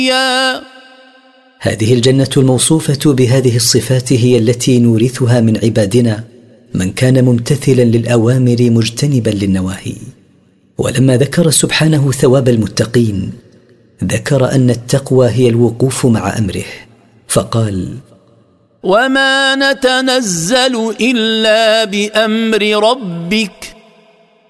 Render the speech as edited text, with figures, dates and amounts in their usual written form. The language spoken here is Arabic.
هذه الجنة الموصوفة بهذه الصفات هي التي نورثها من عبادنا من كان ممتثلا للأوامر مجتنبا للنواهي. ولما ذكر سبحانه ثواب المتقين ذكر أن التقوى هي الوقوف مع أمره فقال: وما نتنزل إلا بأمر ربك